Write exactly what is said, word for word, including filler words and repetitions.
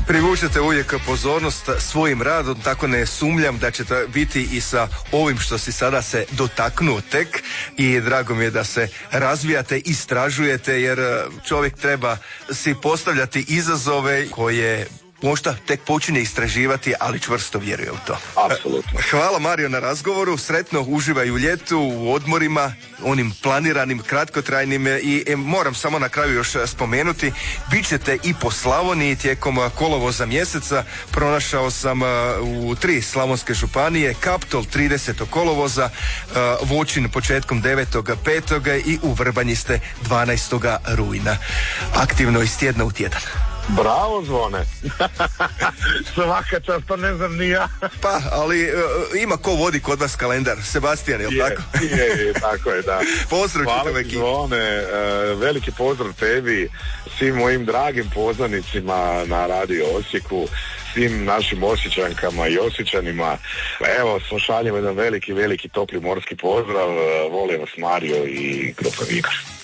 Privučete uvijek pozornost svojim radom, tako ne sumnjam da ćete biti i sa ovim što si sada se dotaknuo tek i drago mi je da se razvijate, istražujete jer čovjek treba si postavljati izazove koje možda tek počinje istraživati, ali čvrsto vjeruje u to. Apsolutno. Hvala Mario na razgovoru, sretno uživaj u ljetu, u odmorima, onim planiranim, kratkotrajnim i e, moram samo na kraju još spomenuti, bit ćete i po Slavoniji tijekom kolovoza mjeseca, pronašao sam u tri slavonske županije, Kaptol tridesetog kolovoza, Voćin početkom devetog petog i u Vrbanji ste dvanaestog rujna. Aktivno iz tjedna u tjedan. Bravo, Zvone. Svaka čast, to ne znam ni ja. Pa, ali uh, ima ko vodi kod vas kalendar, Sebastian, je li tako? Je, je, tako je, da. Pozdrav čitave ekipe. Zvone, uh, veliki pozdrav tebi, svim mojim dragim poznanicima na Radio Osijeku, svim našim Osječankama i Osječanima. Evo, šaljemo jedan veliki, veliki topli morski pozdrav. Volim vas, Mario i grupa Vikar.